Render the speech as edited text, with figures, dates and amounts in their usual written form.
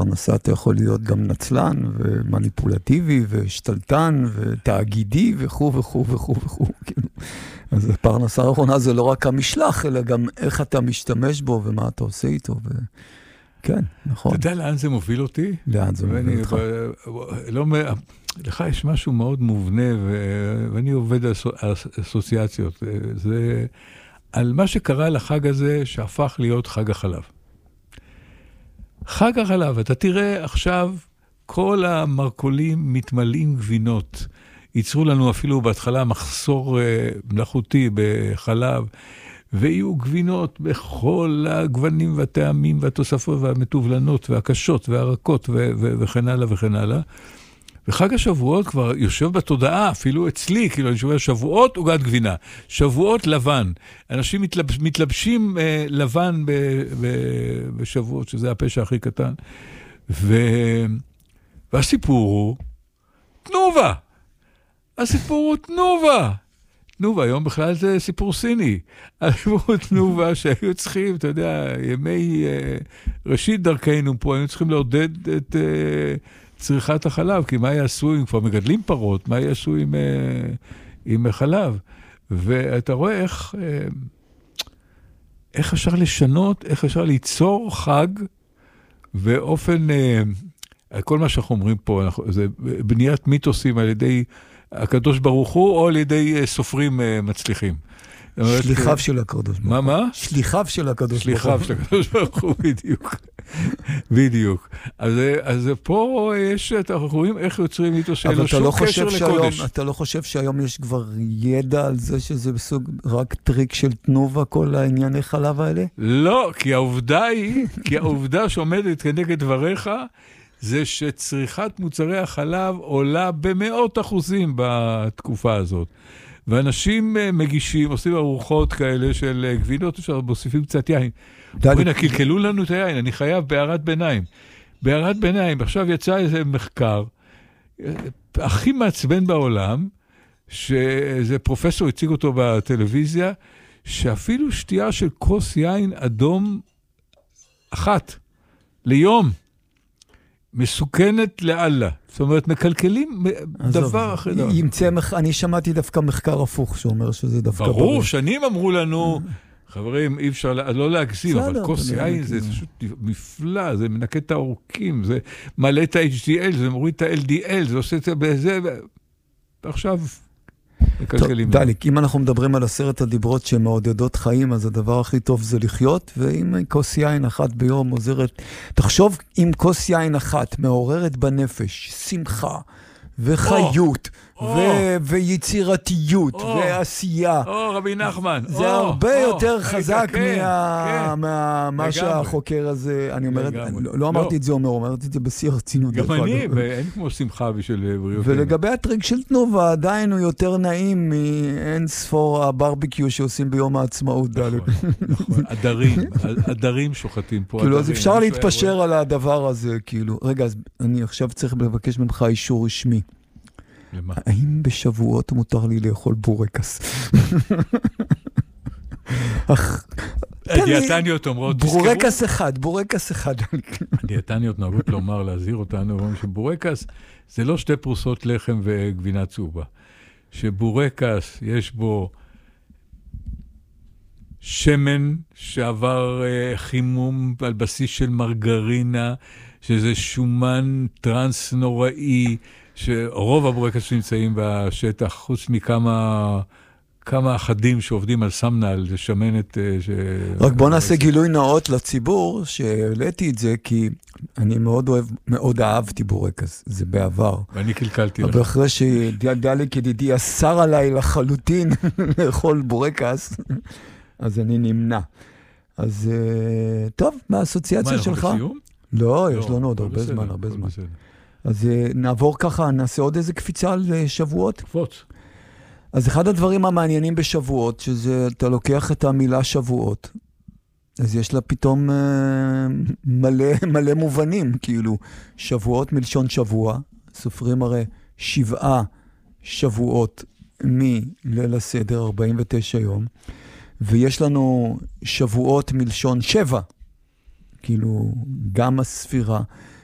בפרנסה אתה יכול להיות גם נצלן ומניפולטיבי ושתלטן ותאגידי וכו' וכו' וכו' וכו'. אז הפרנסה האחרונה זה לא רק המשלח, אלא גם איך אתה משתמש בו ומה אתה עושה איתו. כן, נכון. אתה יודע לאן זה מוביל אותי? לאן זה מוביל אותך? לך יש משהו מאוד מובנה, ואני עובד על אסוציאציות. זה על מה שקרה לחג הזה שהפך להיות חג החלב. חג החלב, אתה תראה עכשיו כל המרקולים מתמלאים גבינות. ייצרו לנו אפילו בהתחלה מחסור מלאכותי בחלב, ויהיו גבינות בכל הגוונים והטעמים והתוספות והמתובלנות והקשות והרכות וכן הלאה וכן הלאה. וחג השבועות כבר יושב בתודעה, אפילו אצלי, כאילו אני שומע שבועות עוגת גבינה, שבועות לבן. אנשים מתלבשים לבן בשבועות, שזה הפשע הכי קטן. והסיפור הוא תנובה. הסיפור הוא תנובה. תנובה, היום בכלל זה סיפור סיני. הסיפור הוא תנובה שהיו צריכים, אתה יודע, ימי ראשית דרכנו פה, היו צריכים לעודד את צריכת החלב, כי מה יעשו אם כבר מגדלים פרות, מה יעשו עם חלב. ואתה רואה איך אפשר לשנות, איך אפשר ליצור חג, ואופן, כל מה שאנחנו אומרים פה, זה בניית מיתוסים על ידי הקדוש ברוך הוא, או על ידי סופרים מצליחים. שליחיו של הקדוש ברוך הוא. מה? שליחיו של הקדוש ברוך הוא. שליחיו של הקדוש ברוך הוא, בדיוק. בדיוק. אז פה אנחנו רואים איך יוצרים מיתוס שאין לו שום קשר לקודש. אתה לא חושב שהיום יש כבר ידע על זה שזה בסוג רק טריק של תנובה, כל הענייני חלב האלה? לא, כי העובדה שעומדת כנגד דבריך, זה שצריכת מוצרי החלב עולה ב100% בתקופה הזאת. ואנשים מגישים, עושים ארוחות כאלה של גבינות, אפשר מוסיפים קצת יין. בואי קלקלו לנו את היין, אני חייב בהערת ביניים. בהערת ביניים, עכשיו יצא איזה מחקר, הכי מעצבן בעולם, שאיזה פרופסור הציג אותו בטלוויזיה, שאפילו שתייה של כוס יין אדום אחת ליום, מסוכנת לאללה. זאת אומרת, מקלקלים דבר אחר דבר. אני שמעתי דווקא מחקר הפוך, שאומר שזה דווקא... ברור, שנים אמרו לנו, חברים, אי אפשר לא להגזים, אבל כוס יין זה פשוט נפלא, זה מנקה את העורקים, זה מעלה את ה-HDL, זה מוריד את ה-LDL, זה עושה את זה בזה, ועכשיו מקלקלים. דליק, אם אנחנו מדברים על 10 הדיברות שמעודדות חיים, אז הדבר הכי טוב זה לחיות, ואם כוס יין אחת ביום עוזרת, תחשוב אם כוס יין אחת מעוררת בנפש שמחה וחיות ויצירתיות ועשייה. רבי נחמן. זה הרבה יותר חזק מה שהחוקר הזה, אני אומר, לא אמרתי את זה אמרתי את זה בשיא הרצינות. גם אני, ואין כמו שמחה בשביל בריאות. ולגבי הטריק של תנובה, עדיין הוא יותר נעים מאין ספור הברביקיו שעושים ביום העצמאות. נכון, עדרים שוחטים פה. כאילו, אז אפשר להתפשר על הדבר הזה, כאילו. רגע, אז אני עכשיו צריך לבקש ממך אישור רשמי. למה? האם בשבועות מותר לי לאכול בורקס? הדיאטניות אומרות, בורקס אחד. הדיאטניות נהגות לומר, להזהיר אותנו, שבורקס זה לא 2 פרוסות לחם וגבינה צהובה. שבורקס יש בו שמן שעבר חימום על בסיס של מרגרינה, שזה שומן טרנס נוראי, שרוב הבורקס נמצאים בשטח, חוץ מכמה אחדים שעובדים על סמנל, זה שמנת... רק בוא נעשה גילוי נאות לציבור, שהעליתי את זה, כי אני מאוד אהבתי בורקס, זה בעבר. ואני קלקלתי לך. אבל אחרי שדליק ידידי אסר עליי לחלוטין לאכול בורקס, אז אני נמנע. אז טוב, מה האסוציאציה שלך? מה, אנחנו בסיום? לא, יש לנו עוד הרבה זמן. אז נעבור ככה, נעשה עוד איזה קפיצה על שבועות. קפוץ. אז אחד הדברים המעניינים בשבועות, שזה, אתה לוקח את המילה שבועות, אז יש לה פתאום מלא מובנים, כאילו, שבועות מלשון שבוע, סופרים הרי 7 שבועות מליל הסדר, 49 יום, ויש לנו שבועות מלשון 7, כאילו, גם הספירה,